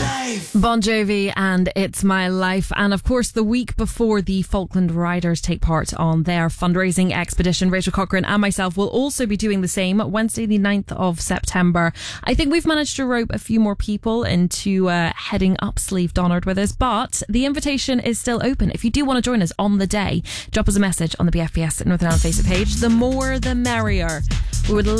Bon Jovi and It's My Life. And of course, the week before the Falkland Riders take part on their fundraising expedition, Rachel Cochran and myself will also be doing the same Wednesday the 9th of September. I think we've managed to rope a few more people into heading up Slieve Donard with us, but the invitation is still open. If you do want to join us on the day, drop us a message on the BFBS Northern Ireland Facebook page. The more the merrier. We would love